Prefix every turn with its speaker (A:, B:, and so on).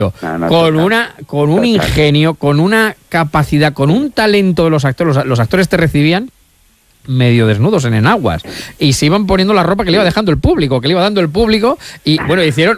A: con un ingenio, con una capacidad, con un talento de los actores. Los actores te recibían medio desnudos en enaguas y se iban poniendo la ropa que le iba dejando el público, que le iba dando el público, y bueno, hicieron